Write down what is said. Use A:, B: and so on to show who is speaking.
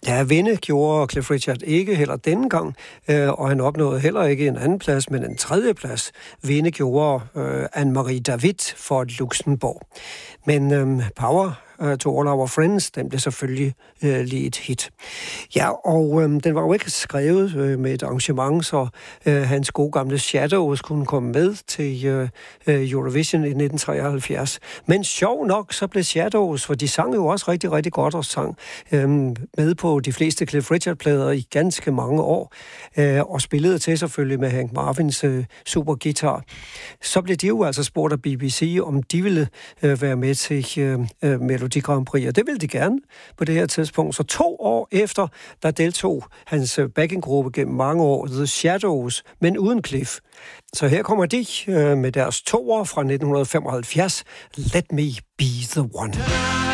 A: Ja, vinde gjorde Cliff Richard ikke heller denne gang, og han opnåede heller ikke en anden plads, men en tredje plads. Vinde gjorde Anne-Marie David for Luxembourg. Men Power to All Our Friends, den blev selvfølgelig lige et hit. Ja, og den var jo ikke skrevet med et arrangement, så hans gode gamle Shadows kunne komme med til Eurovision i 1973. Men sjov nok, så blev Shadows, for de sang jo også rigtig, rigtig godt og sang med på de fleste Cliff Richard-plader i ganske mange år, og spillede til selvfølgelig med Hank Marvins superguitar. Så blev de jo altså spurgt af BBC, om de ville være med til Melodi Grand Prix, og det ville de gerne på det her tidspunkt. Så 2 år efter, der deltog hans backinggruppe gennem mange år, The Shadows, men uden Cliff. Så her kommer de med deres 2 år fra 1975, Let Me Be The One.